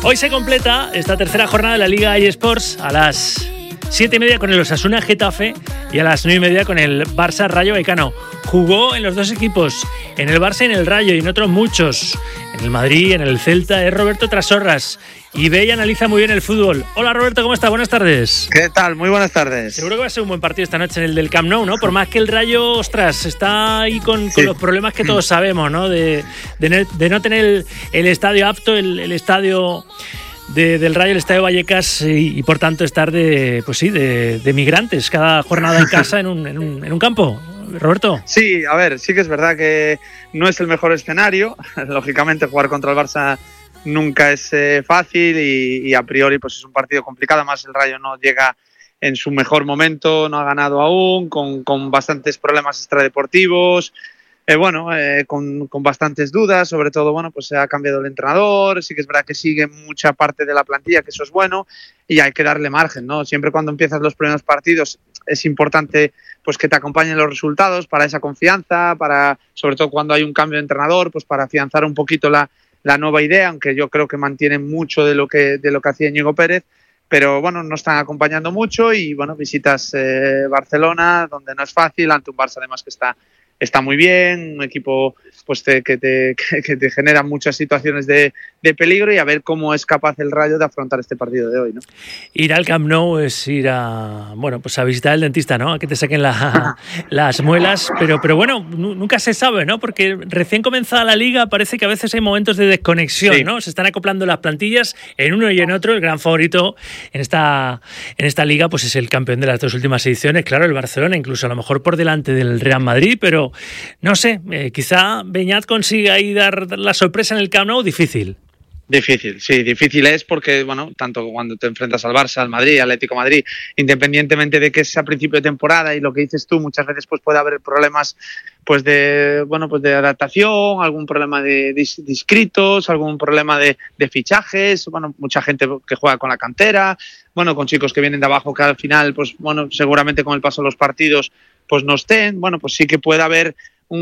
Hoy se completa esta tercera jornada de la Liga eSports a las 7:30 con el Osasuna Getafe y a las 9:30 con el Barça Rayo Vallecano. Jugó en los dos equipos, en el Barça y en el Rayo, y en otros muchos, en el Madrid, en el Celta. Es Roberto Trasorras y ve y analiza muy bien el fútbol. Hola Roberto, ¿cómo estás? Buenas tardes. ¿Qué tal? Muy buenas tardes. Seguro que va a ser un buen partido esta noche en el del Camp Nou, ¿no? Por más que el Rayo, ostras, está ahí con los problemas que todos sabemos, ¿no? De no tener el estadio apto, el estadio del Rayo, el estadio Vallecas, y por tanto estar de migrantes cada jornada en casa en un campo. Roberto. Sí, a ver, sí que es verdad que no es el mejor escenario. Lógicamente jugar contra el Barça nunca es fácil y a priori pues es un partido complicado. Además el Rayo no llega en su mejor momento, no ha ganado aún, con bastantes problemas extradeportivos. Con bastantes dudas, sobre todo, pues se ha cambiado el entrenador. Sí que es verdad que sigue mucha parte de la plantilla, que eso es bueno, y hay que darle margen, ¿no? Siempre cuando empiezas los primeros partidos es importante pues que te acompañen los resultados para esa confianza, para, sobre todo cuando hay un cambio de entrenador, pues para afianzar un poquito la nueva idea, aunque yo creo que mantienen mucho de lo que hacía Íñigo Pérez, pero bueno, no están acompañando mucho y bueno, visitas Barcelona, donde no es fácil, ante un Barça además que está muy bien, un equipo pues que te genera muchas situaciones de peligro, y a ver cómo es capaz el Rayo de afrontar este partido de hoy, ¿no? Ir al Camp Nou es ir a visitar al dentista, ¿no? A que te saquen las muelas, pero bueno, nunca se sabe, ¿no? Porque recién comenzada la Liga parece que a veces hay momentos de desconexión, sí, ¿no? Se están acoplando las plantillas en uno y en otro. El gran favorito en esta Liga pues es el campeón de las dos últimas ediciones, claro, el Barcelona, incluso a lo mejor por delante del Real Madrid, pero no sé, quizá Beñat consiga ahí dar la sorpresa en el Camp Nou. Difícil. Difícil, sí, difícil es porque, bueno, tanto cuando te enfrentas al Barça, al Madrid, al Atlético de Madrid, independientemente de que es a principio de temporada y lo que dices tú, muchas veces pues puede haber problemas pues de adaptación, algún problema de inscritos, algún problema de fichajes, mucha gente que juega con la cantera, con chicos que vienen de abajo que al final, pues seguramente con el paso de los partidos pues no estén, pues sí que puede haber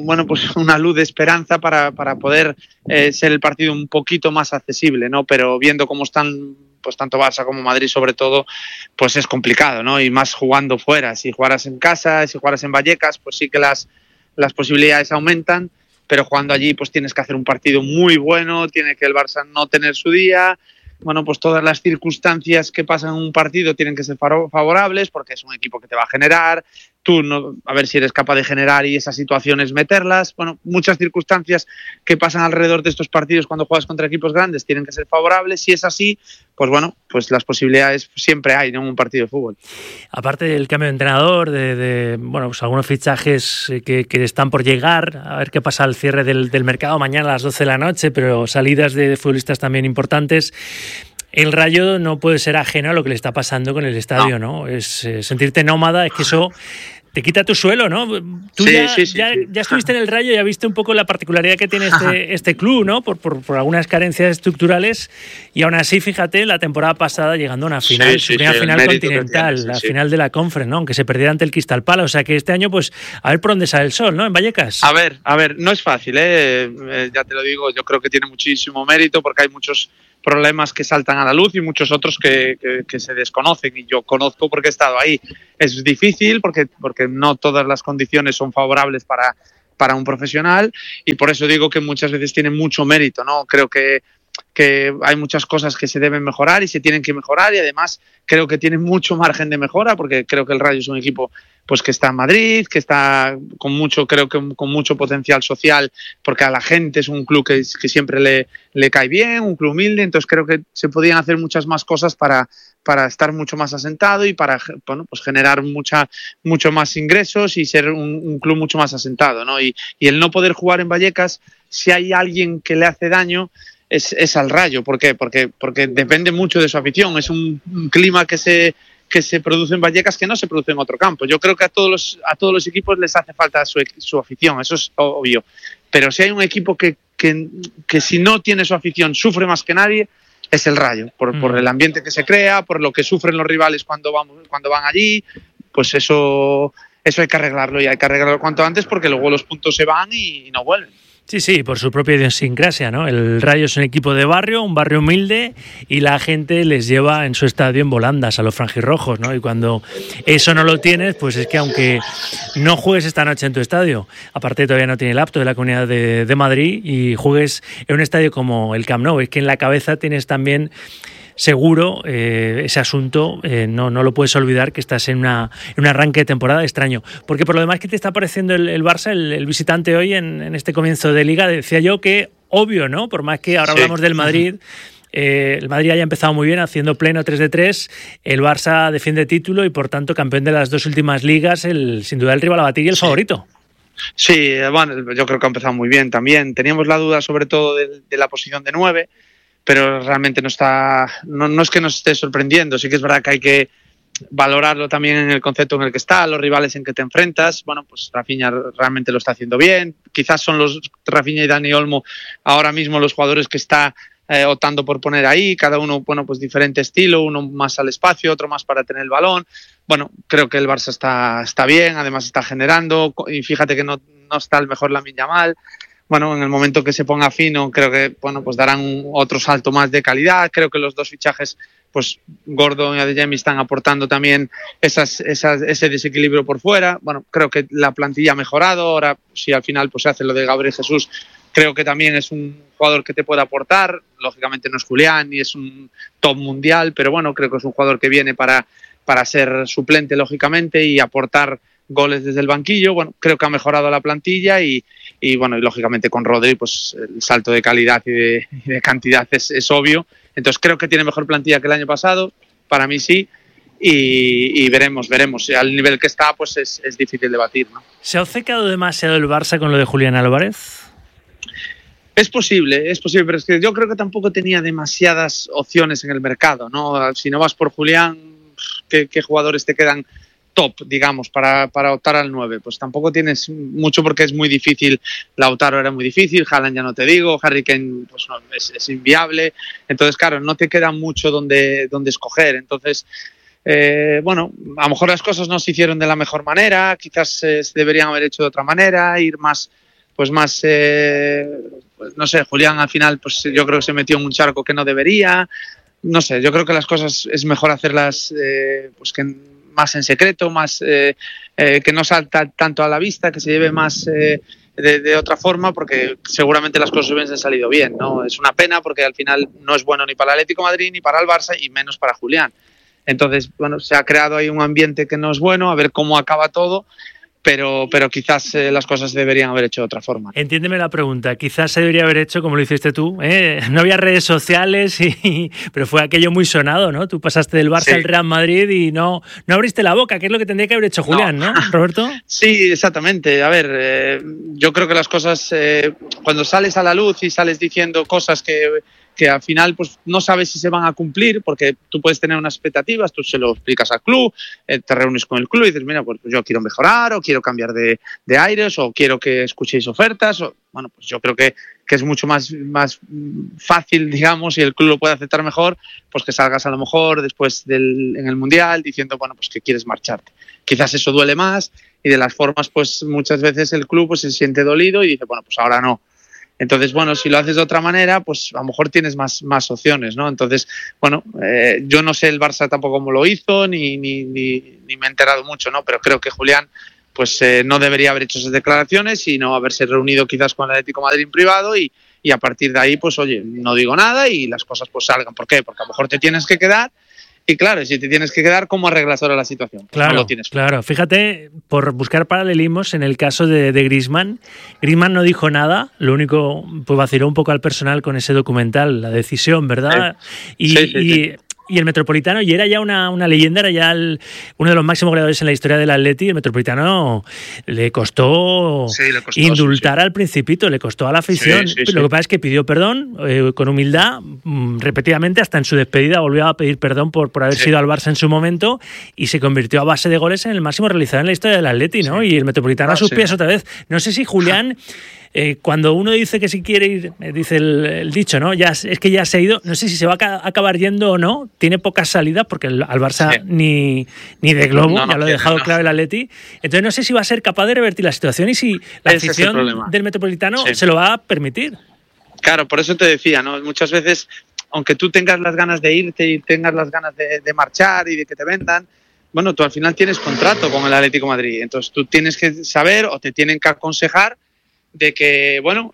una luz de esperanza para poder ser el partido un poquito más accesible, ¿no? Pero viendo cómo están pues tanto Barça como Madrid sobre todo, pues es complicado, ¿no? Y más jugando fuera. Si jugaras en casa, si jugaras en Vallecas, pues sí que las posibilidades aumentan, pero jugando allí pues tienes que hacer un partido muy bueno, tiene que el Barça no tener su día. Pues todas las circunstancias que pasan en un partido tienen que ser favorables, porque es un equipo que te va a generar, tú a ver si eres capaz de generar y esas situaciones meterlas. Muchas circunstancias que pasan alrededor de estos partidos cuando juegas contra equipos grandes tienen que ser favorables. Si es así, pues las posibilidades siempre hay, ¿no?, en un partido de fútbol. Aparte del cambio de entrenador, pues algunos fichajes que están por llegar, a ver qué pasa al cierre del mercado mañana a las 12 de la noche, pero salidas de futbolistas también importantes. El Rayo no puede ser ajeno a lo que le está pasando con el estadio, ¿no? Es sentirte nómada, es que eso te quita tu suelo, ¿no? Tú ya estuviste en el Rayo, ya viste un poco la particularidad que tiene este club, ¿no? Por algunas carencias estructurales, y aún así, fíjate, la temporada pasada llegando a una final, final continental, la final de la Conference, ¿no? Aunque se perdiera ante el Crystal Palace. O sea que este año, pues, a ver por dónde sale el sol, ¿no? En Vallecas. A ver, no es fácil, ya te lo digo, yo creo que tiene muchísimo mérito porque hay muchos problemas que saltan a la luz y muchos otros que se desconocen, y yo conozco porque he estado ahí. Es difícil porque no todas las condiciones son favorables para un profesional, y por eso digo que muchas veces tiene mucho mérito, ¿no? Creo que hay muchas cosas que se deben mejorar y se tienen que mejorar, y además creo que tiene mucho margen de mejora, porque creo que el Rayo es un equipo pues que está en Madrid, que está con mucho potencial social, porque a la gente es un club que siempre le cae bien, un club humilde. Entonces creo que se podían hacer muchas más cosas para estar mucho más asentado y para pues generar mucho más ingresos y ser un club mucho más asentado, ¿no? Y el no poder jugar en Vallecas, si hay alguien que le hace daño, es al Rayo. ¿Por qué? Porque depende mucho de su afición. Es un clima que se produce en Vallecas que no se produce en otro campo. Yo creo que a todos los equipos les hace falta su afición, eso es obvio. Pero si hay un equipo que si no tiene su afición sufre más que nadie, es el Rayo. Por el ambiente que se crea, por lo que sufren los rivales cuando van allí, pues eso hay que arreglarlo, y hay que arreglarlo cuanto antes, porque luego los puntos se van y no vuelven. Sí, por su propia idiosincrasia, ¿no? El Rayo es un equipo de barrio, un barrio humilde, y la gente les lleva en su estadio en volandas a los franjirrojos, ¿no? Y cuando eso no lo tienes, pues es que aunque no juegues esta noche en tu estadio, aparte todavía no tiene el apto de la Comunidad de Madrid, y juegues en un estadio como el Camp Nou, es que en la cabeza tienes también seguro ese asunto, no lo puedes olvidar, que estás en un arranque de temporada extraño. Porque por lo demás, ¿qué te está pareciendo el Barça, el visitante hoy en este comienzo de Liga? Decía yo que obvio, ¿no? Por más que ahora hablamos del Madrid, el Madrid haya empezado muy bien haciendo pleno 3 de 3, el Barça defiende título y por tanto campeón de las 2 últimas ligas, sin duda el rival a batir y el favorito. Sí, bueno, yo creo que ha empezado muy bien también. Teníamos la duda sobre todo de la posición de 9, pero realmente no es que nos esté sorprendiendo. Sí que es verdad que hay que valorarlo también en el concepto en el que está, los rivales en que te enfrentas. Bueno, pues Rafinha realmente lo está haciendo bien. Quizás son Rafinha y Dani Olmo ahora mismo los jugadores que está optando por poner ahí, cada uno, bueno, pues diferente estilo, uno más al espacio, otro más para tener el balón. Bueno, creo que el Barça está bien, además está generando, y fíjate que no está el mejor Lamine Yamal. Bueno, en el momento que se ponga fino, creo que bueno, pues darán otro salto más de calidad. Creo que los 2 fichajes, pues Gordon y Adeyemi, están aportando también ese desequilibrio por fuera. Bueno, creo que la plantilla ha mejorado. Ahora, si al final pues se hace lo de Gabriel Jesús, creo que también es un jugador que te puede aportar. Lógicamente no es Julián ni es un top mundial, pero bueno, creo que es un jugador que viene para ser suplente, lógicamente, y aportar goles desde el banquillo. Bueno, creo que ha mejorado la plantilla y bueno, y lógicamente con Rodri, pues el salto de calidad y de cantidad es obvio. Entonces creo que tiene mejor plantilla que el año pasado, para mí sí, y veremos. Al nivel que está, pues es difícil de batir, ¿no? ¿Se ha obcecado demasiado el Barça con lo de Julián Álvarez? Es posible, pero es que yo creo que tampoco tenía demasiadas opciones en el mercado, ¿no? Si no vas por Julián, ¿qué jugadores te quedan top, digamos, para optar al 9? Pues tampoco tienes mucho, porque es muy difícil. Lautaro era muy difícil, Haaland ya no te digo, Harry Kane pues no, es inviable. Entonces, claro, no te queda mucho donde escoger. Entonces, bueno, a lo mejor las cosas no se hicieron de la mejor manera, quizás se deberían haber hecho de otra manera, ir más, pues no sé, Julián al final, pues yo creo que se metió en un charco que no debería. No sé, yo creo que las cosas es mejor hacerlas pues que más en secreto, más que no salta tanto a la vista, que se lleve más de otra forma, porque seguramente las cosas hubiesen salido bien, ¿no? Es una pena porque al final no es bueno ni para el Atlético de Madrid ni para el Barça, y menos para Julián. Entonces, bueno, se ha creado ahí un ambiente que no es bueno, a ver cómo acaba todo. Pero quizás las cosas se deberían haber hecho de otra forma. Entiéndeme la pregunta. Quizás se debería haber hecho como lo hiciste tú, ¿eh? No había redes sociales, pero fue aquello muy sonado, ¿no? Tú pasaste del Barça al Real Madrid y no abriste la boca, que es lo que tendría que haber hecho Julián, ¿no, Roberto? Sí, exactamente. A ver, yo creo que las cosas, cuando sales a la luz y sales diciendo cosas que al final pues no sabes si se van a cumplir, porque tú puedes tener unas expectativas, tú se lo explicas al club, te reúnes con el club y dices, mira, pues yo quiero mejorar, o quiero cambiar de aires, o quiero que escuchéis ofertas, o bueno, pues yo creo que es mucho más fácil, digamos, y el club lo puede aceptar mejor, pues que salgas a lo mejor después en el Mundial diciendo, bueno, pues que quieres marcharte. Quizás eso duele más, y de las formas, pues muchas veces el club pues se siente dolido y dice, bueno, pues ahora no. Entonces, bueno, si lo haces de otra manera, pues a lo mejor tienes más opciones, ¿no? Entonces, bueno, yo no sé el Barça tampoco cómo lo hizo, ni me he enterado mucho, ¿no? Pero creo que Julián, pues no debería haber hecho esas declaraciones, sino haberse reunido quizás con el Atlético de Madrid en privado y a partir de ahí, pues oye, no digo nada y las cosas pues salgan. ¿Por qué? Porque a lo mejor te tienes que quedar. Y claro, si te tienes que quedar, ¿cómo arreglas ahora la situación? Claro, no lo tienes. Claro. Fíjate, por buscar paralelismos, en el caso de Griezmann no dijo nada, lo único, pues vaciló un poco al personal con ese documental, La Decisión, ¿verdad? Sí. Y el Metropolitano, y era ya una leyenda, era ya uno de los máximos goleadores en la historia del Atleti. El Metropolitano le costó indultar al Principito, le costó a la afición. Sí. Lo que pasa es que pidió perdón con humildad, repetidamente, hasta en su despedida volvió a pedir perdón por haber sido al Barça en su momento, y se convirtió a base de goles en el máximo realizador en la historia del Atleti, ¿no? Y el Metropolitano a sus pies otra vez. No sé si Julián Cuando uno dice que si quiere ir, dice el dicho, ¿no? Ya, es que ya se ha ido, no sé si se va a acabar yendo o no, tiene pocas salidas porque al Barça ni de globo, ya lo ha dejado claro el Atleti. Entonces no sé si va a ser capaz de revertir la situación y si la afición del Metropolitano se lo va a permitir. Claro, por eso te decía, ¿no? Muchas veces, aunque tú tengas las ganas de irte y tengas las ganas de marchar y de que te vendan, bueno, tú al final tienes contrato con el Atlético de Madrid, entonces tú tienes que saber o te tienen que aconsejar de que, bueno,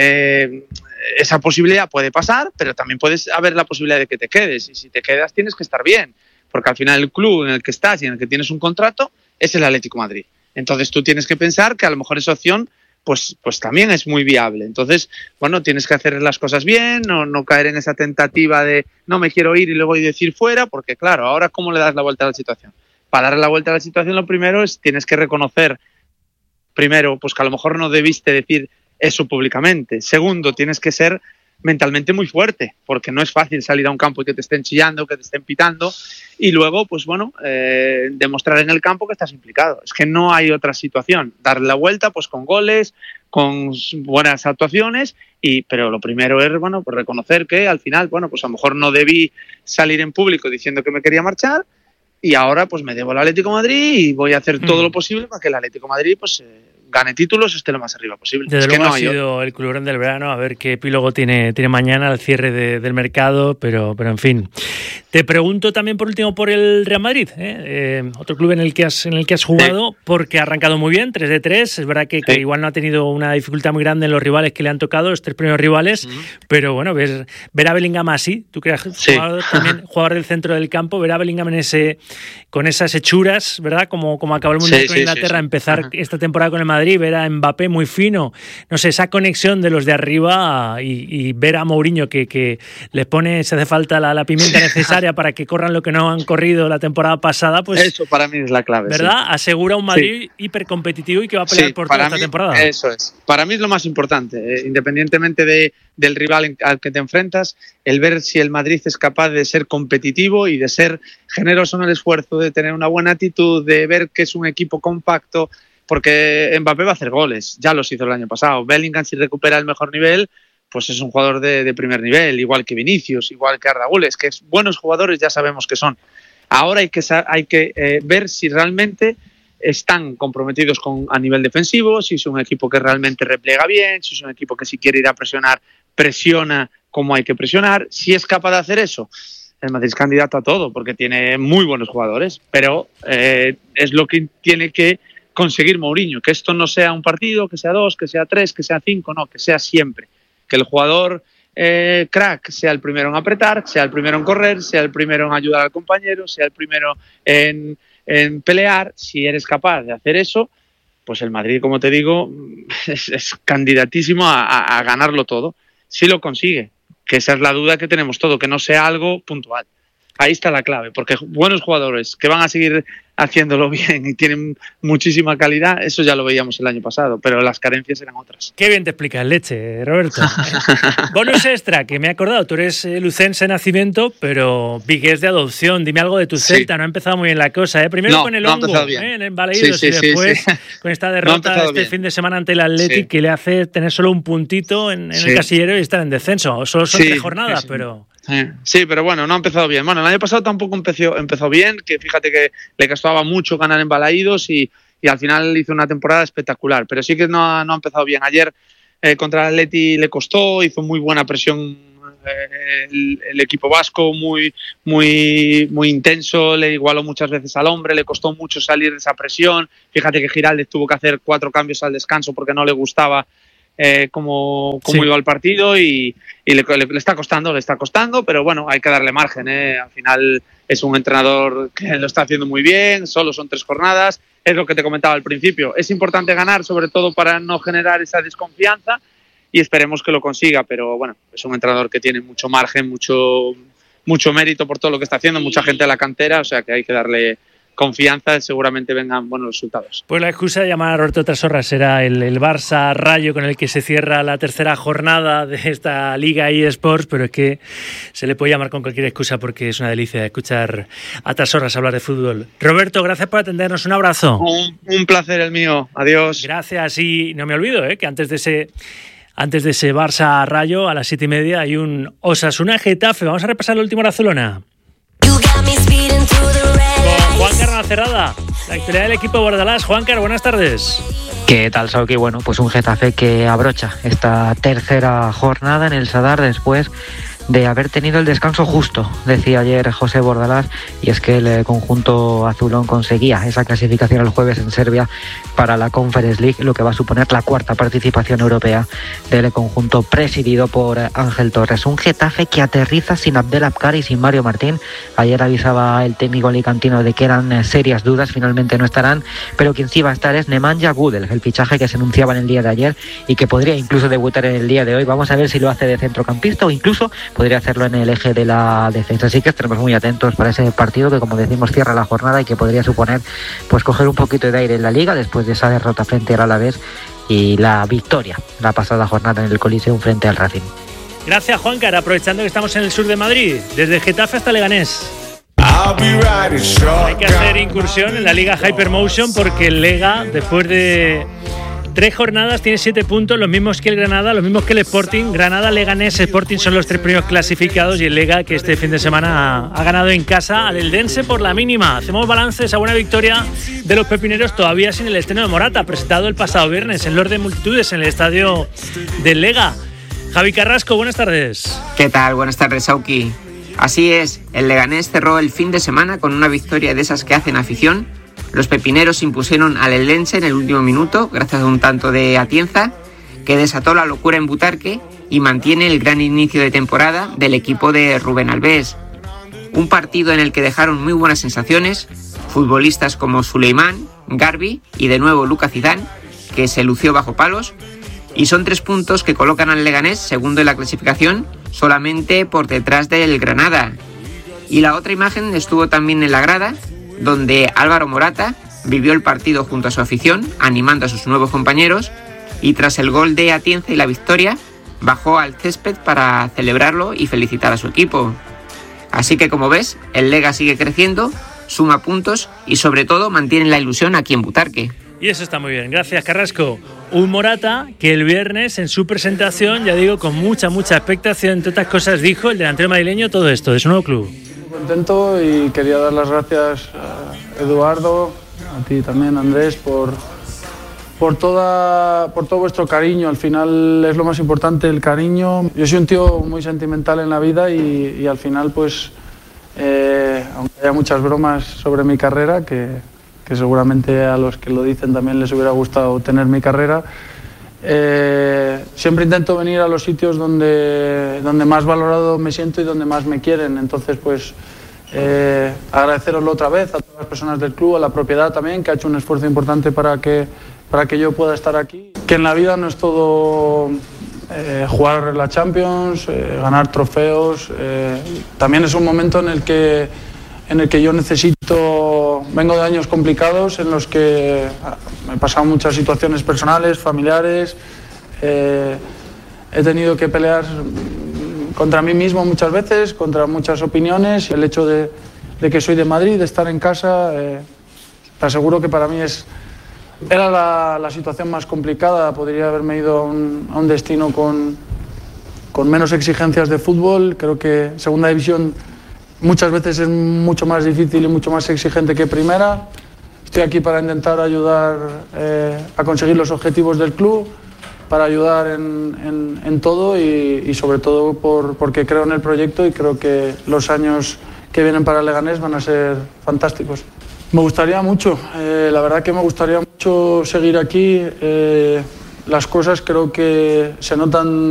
esa posibilidad puede pasar, pero también puedes haber la posibilidad de que te quedes, y si te quedas tienes que estar bien, porque al final el club en el que estás y en el que tienes un contrato es el Atlético de Madrid. Entonces tú tienes que pensar que a lo mejor esa opción pues también es muy viable. Entonces, bueno, tienes que hacer las cosas bien, no caer en esa tentativa de no me quiero ir y luego decir fuera, porque claro, ahora ¿cómo le das la vuelta a la situación? Para darle la vuelta a la situación, lo primero es tienes que reconocer, primero, pues que a lo mejor no debiste decir eso públicamente. Segundo, tienes que ser mentalmente muy fuerte, porque no es fácil salir a un campo y que te estén chillando, que te estén pitando, y luego, pues bueno, demostrar en el campo que estás implicado. Es que no hay otra situación. Darle la vuelta, pues con goles, con buenas actuaciones, pero lo primero es, bueno, pues reconocer que al final, bueno, pues a lo mejor no debí salir en público diciendo que me quería marchar, y ahora pues me debo al Atlético de Madrid y voy a hacer todo lo posible para que el Atlético de Madrid pues gane títulos, esté lo más arriba posible. Desde luego no ha sido el club grande del verano, a ver qué epílogo tiene mañana al cierre del mercado, pero en fin. Te pregunto también por último por el Real Madrid, otro club en el que has jugado, porque ha arrancado muy bien, 3-3, es verdad que igual no ha tenido una dificultad muy grande en los rivales que le han tocado, los tres primeros rivales, pero bueno, ver a Bellingham así, tú que eres jugador del centro del campo, ver a Bellingham con esas hechuras, ¿verdad? Como acabó el Mundial con Inglaterra, empezar esta temporada con el Madrid, ver a Mbappé muy fino, no sé, esa conexión de los de arriba y ver a Mourinho que les pone, si hace falta, la pimienta necesaria para que corran lo que no han corrido la temporada pasada, pues eso para mí es la clave, ¿verdad? Asegura un Madrid hipercompetitivo y que va a pelear por toda esta temporada. Eso es. Para mí es lo más importante, independientemente del rival al que te enfrentas, el ver si el Madrid es capaz de ser competitivo y de ser generoso en el esfuerzo, de tener una buena actitud, de ver que es un equipo compacto, porque Mbappé va a hacer goles, ya los hizo el año pasado. Bellingham, si recupera el mejor nivel, pues es un jugador de primer nivel, igual que Vinicius, igual que Arda Güler, que buenos jugadores ya sabemos que son. Ahora hay que ver si realmente están comprometidos a nivel defensivo, si es un equipo que realmente replega bien, si es un equipo que si quiere ir a presionar, presiona como hay que presionar. Si es capaz de hacer eso, el Madrid es candidato a todo, porque tiene muy buenos jugadores, pero es lo que tiene que conseguir Mourinho, que esto no sea un partido, que sea 2, que sea 3, que sea 5, no, que sea siempre. Que el jugador crack sea el primero en apretar, sea el primero en correr, sea el primero en ayudar al compañero, sea el primero en pelear. Si eres capaz de hacer eso, pues el Madrid, como te digo, es candidatísimo a ganarlo todo. Si lo consigue, que esa es la duda que tenemos todo, que no sea algo puntual. Ahí está la clave, porque buenos jugadores que van a seguir haciéndolo bien y tienen muchísima calidad, eso ya lo veíamos el año pasado, pero las carencias eran otras. Qué bien te explicas, leche, Roberto. Bonus extra, que me he acordado, tú eres lucense de nacimiento, pero vigués de adopción. Dime algo de tu Celta, no ha empezado muy bien la cosa, ¿eh? Primero con el hongo, en Balaídos, y después con esta derrota fin de semana ante el Athletic, que le hace tener solo un puntito en el casillero y estar en descenso. Solo son 3 jornadas, pero... Sí, pero bueno, no ha empezado bien. Bueno, el año pasado tampoco empezó bien, que fíjate que le costaba mucho ganar en Balaídos y al final hizo una temporada espectacular, pero sí que no ha empezado bien. Ayer contra el Atleti le costó, hizo muy buena presión el equipo vasco, muy intenso, le igualó muchas veces al hombre, le costó mucho salir de esa presión. Fíjate que Giraldez tuvo que hacer 4 cambios al descanso porque no le gustaba cómo iba el partido y le está costando, pero bueno, hay que darle margen, al final es un entrenador que lo está haciendo muy bien, solo son 3 jornadas, es lo que te comentaba al principio, es importante ganar, sobre todo para no generar esa desconfianza, y esperemos que lo consiga, pero bueno, es un entrenador que tiene mucho margen, mucho mérito por todo lo que está haciendo, mucha gente de la cantera, o sea que hay que darle confianza, seguramente vengan buenos resultados. Pues la excusa de llamar a Roberto Trasorra será el Barça Rayo, con el que se cierra la tercera jornada de esta Liga eSports, pero es que se le puede llamar con cualquier excusa porque es una delicia escuchar a Trasorras hablar de fútbol. Roberto, gracias por atendernos, un abrazo. Un placer el mío, adiós. Gracias, y no me olvido que antes de ese Barça Rayo a las 7:30 hay un Osasuna Getafe. Vamos a repasar la última hora azulona. Con Juancar Nacerrada, la actualidad del equipo Bordalás. Juancar, buenas tardes. ¿Qué tal, Sauki? Bueno, pues un Getafe que abrocha esta tercera jornada en el Sadar después de haber tenido el descanso justo, decía ayer José Bordalás, y es que el conjunto azulón conseguía esa clasificación el jueves en Serbia para la Conference League, lo que va a suponer la cuarta participación europea del conjunto presidido por Ángel Torres. Un Getafe que aterriza sin Abdelabkar y sin Mario Martín. Ayer avisaba el técnico alicantino de que eran serias dudas, finalmente no estarán, pero quien sí va a estar es Nemanja Gudel, el fichaje que se anunciaba en el día de ayer y que podría incluso debutar en el día de hoy. Vamos a ver si lo hace de centrocampista o incluso podría hacerlo en el eje de la defensa. Así que estaremos muy atentos para ese partido que, como decimos, cierra la jornada y que podría suponer pues coger un poquito de aire en la Liga después de esa derrota frente al Alavés y la victoria la pasada jornada en el Coliseum frente al Racing. Gracias, Juancar. Aprovechando que estamos en el sur de Madrid, desde Getafe hasta Leganés. Hay que hacer incursión en la Liga Hypermotion porque el Lega, después de 3 jornadas, tiene 7 puntos, los mismos que el Granada, los mismos que el Sporting. Granada, Leganés, Sporting son los 3 primeros clasificados y el Lega, que este fin de semana ha ganado en casa al Eldense por la mínima. Hacemos balance de esa buena victoria de los pepineros, todavía sin el estreno de Morata, presentado el pasado viernes en Lord de Multitudes en el estadio del Lega. Javi Carrasco, buenas tardes. ¿Qué tal? Buenas tardes, Sauki. Así es, el Leganés cerró el fin de semana con una victoria de esas que hacen afición. Los pepineros impusieron al Eldense en el último minuto gracias a un tanto de Atienza que desató la locura en Butarque y mantiene el gran inicio de temporada del equipo de Rubén Alves. Un partido en el que dejaron muy buenas sensaciones futbolistas como Suleiman, Garbi y de nuevo Lucas Zidane, que se lució bajo palos, y son 3 puntos que colocan al Leganés segundo en la clasificación, solamente por detrás del Granada. Y la otra imagen estuvo también en la grada, donde Álvaro Morata vivió el partido junto a su afición, animando a sus nuevos compañeros, y tras el gol de Atienza y la victoria, bajó al césped para celebrarlo y felicitar a su equipo. Así que, como ves, el Lega sigue creciendo, suma puntos y sobre todo mantiene la ilusión aquí en Butarque. Y eso está muy bien, gracias, Carrasco. Un Morata que el viernes en su presentación, ya digo, con mucha expectación, entre otras cosas, dijo el delantero madrileño todo esto de su nuevo club. Contento y quería dar las gracias a Eduardo, a ti también, Andrés, por todo vuestro cariño. Al final es lo más importante, el cariño. Yo soy un tío muy sentimental en la vida y al final, pues, aunque haya muchas bromas sobre mi carrera, que seguramente a los que lo dicen también les hubiera gustado tener mi carrera, siempre intento venir a los sitios donde más valorado me siento y donde más me quieren. Entonces, pues, agradeceroslo otra vez a todas las personas del club, a la propiedad también, que ha hecho un esfuerzo importante para que yo pueda estar aquí. Que en la vida no es todo jugar la Champions, ganar trofeos. También es un momento en el que yo vengo de años complicados en los que me he pasado muchas situaciones personales, familiares, he tenido que pelear contra mí mismo muchas veces, contra muchas opiniones. El hecho de que soy de Madrid, de estar en casa, te aseguro que para mí era la situación más complicada. Podría haberme ido a un destino con menos exigencias de fútbol. Creo que segunda división muchas veces es mucho más difícil y mucho más exigente que primera. Estoy aquí para intentar ayudar a conseguir los objetivos del club, para ayudar en todo y sobre todo porque creo en el proyecto y creo que los años que vienen para el Leganés van a ser fantásticos. Me gustaría mucho, la verdad que me gustaría mucho seguir aquí. Las cosas creo que se notan